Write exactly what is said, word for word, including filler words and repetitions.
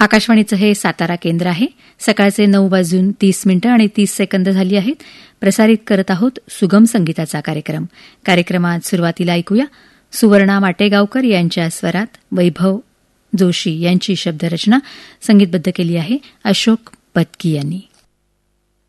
आकाशवाणीचं हे सातारा केंद्र आहे. सकाळचे नऊ वाजून तीस मिनिटं आणि तीस सेकंद झाली आहेत. प्रसारित करत आहोत सुगम संगीताचा कार्यक्रम. कार्यक्रमात सुरुवातीला ऐकूया सुवर्णा माटेगावकर यांच्या स्वरात वैभव जोशी यांची शब्दरचना. संगीतबद्ध केली आहे अशोक पत्की यांनी.